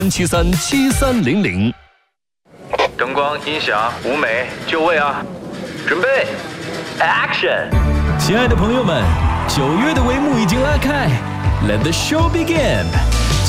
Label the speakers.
Speaker 1: 737300。
Speaker 2: 灯光、音响、舞美，就位啊！准备 ，Action！
Speaker 1: 亲爱的朋友们，9月的帷幕已经拉开 ，Let the show begin！